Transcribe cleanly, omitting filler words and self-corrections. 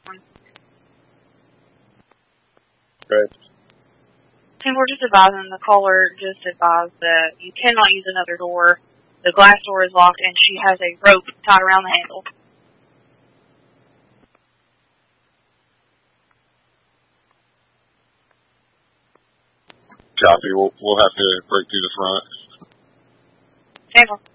Right. And we're just advising, the caller just advised that you cannot use another door. The glass door is locked, and she has a rope tied around the handle. Copy. We'll have to break through the front. Handle.